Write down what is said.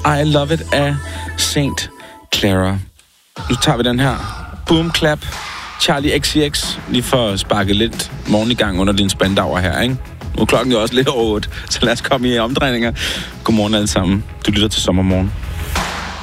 I Love It af St. Clara. Nu tager vi den her. Boom Clap. Charlie XCX. Lige for at sparke lidt morgen i gang under din spandauer her, ikke? Nu er klokken jo også lidt over 8, så lad os komme i omdrejninger. Godmorgen alle sammen. Du lytter til Sommermorgen.